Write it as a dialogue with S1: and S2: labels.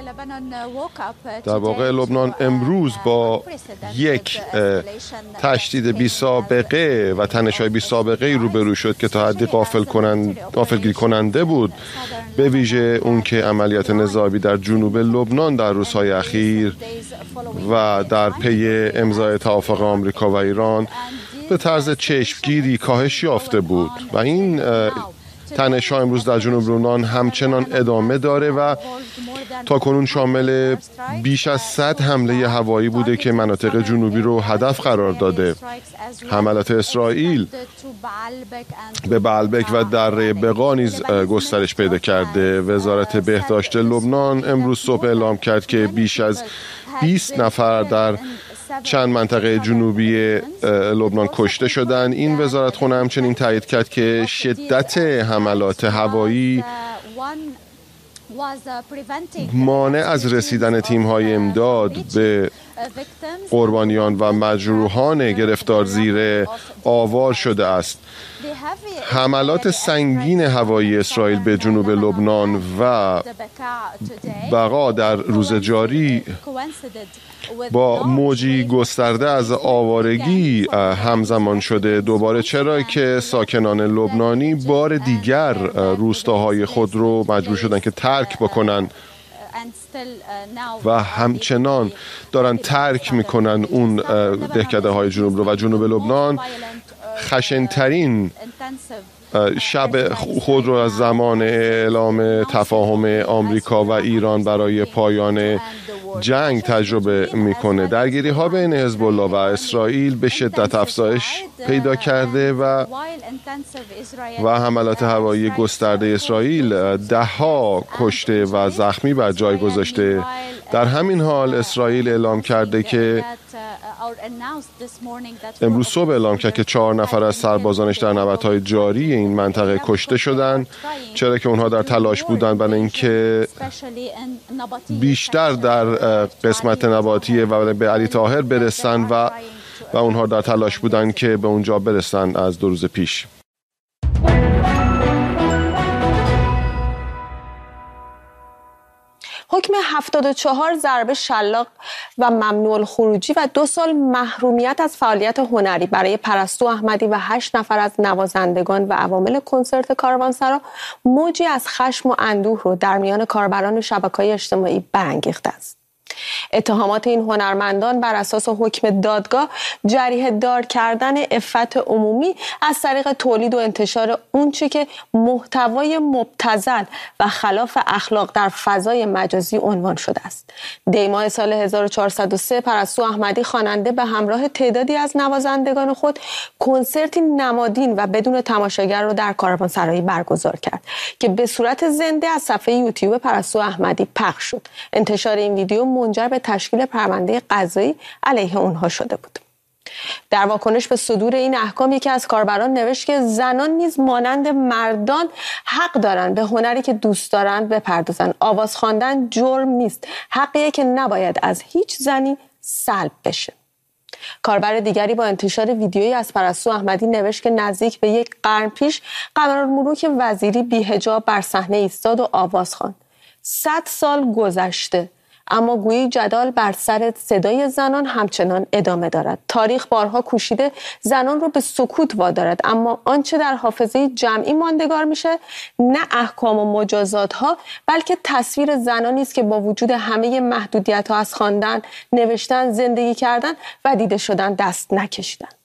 S1: در واقع لبنان امروز با یک تشدید بی سابقه و تنش‌های بی سابقه روبرو شد که تا حدی غافلگیر کننده بود، به ویژه اون که عملیات نظامی در جنوب لبنان در روزهای اخیر و در پی امضای توافق آمریکا و ایران به طرز چشمگیری کاهش یافته بود و این تنش‌ها امروز در جنوب لبنان همچنان ادامه داره و تاکنون شامل بیش از 100 حمله هوایی بوده که مناطق جنوبی رو هدف قرار داده. حملات اسرائیل به بعلبک و دره بقا نیز گسترش پیدا کرده. وزارت بهداشت لبنان امروز صبح اعلام کرد که بیش از 20 نفر در چند منطقه جنوبی لبنان کشته شدند. این وزارتخانه همچنین تایید کرد که شدت حملات هوایی مانع از رسیدن تیم‌های امداد به قربانیان و مجروحان گرفتار زیر آوار شده است. حملات سنگین هوایی اسرائیل به جنوب لبنان و بقا در روز جاری با موجی گسترده از آوارگی همزمان شده دوباره، چرا که ساکنان لبنانی بار دیگر روستاهای خود رو مجبور شدن که ترک بکنن و همچنان دارن ترک میکنن اون دهکده های جنوب رو و جنوب لبنان خشنترین شب خود رو از زمان اعلام تفاهم آمریکا و ایران برای پایان جنگ تجربه میکنه. درگیری ها بین حزب الله و اسرائیل به شدت افزایش پیدا کرده و حملات هوایی گسترده اسرائیل ده‌ها کشته و زخمی بر جای گذاشته. در همین حال اسرائیل اعلام کرده که امروز صبح اعلام کرد که 4 نفر از سربازانش در نبردهای جاری این منطقه کشته شدند، چرا که اونها در تلاش بودند برای اینکه بیشتر در قسمت نباتی و به علی طاهر برسن و اونها در تلاش بودند که به اونجا برسن از 2 روز پیش.
S2: حکم 74 ضربه شلاق و ممنوع الخروجی و 2 سال محرومیت از فعالیت هنری برای پرستو احمدی و 8 نفر از نوازندگان و عوامل کنسرت کاروانسرا موجی از خشم و اندوه رو در میان کاربران شبکه‌های اجتماعی برانگیخته است. اتهامات این هنرمندان بر اساس حکم دادگاه جریحه دار کردن عفت عمومی از طریق تولید و انتشار اونچه که محتوای مبتذل و خلاف اخلاق در فضای مجازی عنوان شده است. دی ماه سال 1403 پرستو احمدی خواننده به همراه تعدادی از نوازندگان خود کنسرتی نمادین و بدون تماشاگر را در کاروانسرایی برگزار کرد که به صورت زنده از صفحه یوتیوب پرستو احمدی پخش شد. انتشار این ویدیو منجر به تشکیل پرونده قضایی علیه اونها شده بود. در واکنش به صدور این احکام یکی از کاربران نوشت که زنان نیز مانند مردان حق دارند به هنری که دوست دارند بپردازند. آواز خواندن جرم نیست، حقیه که نباید از هیچ زنی سلب بشه. کاربر دیگری با انتشار ویدیویی از پرستو احمدی نوشت که نزدیک به 1 قرن پیش قمرالملوک وزیری بی‌حجاب بر صحنه ایستاد و آواز خواند. 100 سال گذشته اما گویی جدال بر سر صدای زنان همچنان ادامه دارد. تاریخ بارها کوشیده زنان رو به سکوت وادارد، اما آنچه در حافظه جمعی ماندگار میشه نه احکام و مجازات ها، بلکه تصویر زنانی است که با وجود همه محدودیت ها از خواندن، نوشتن، زندگی کردن و دیده شدن دست نکشیدن.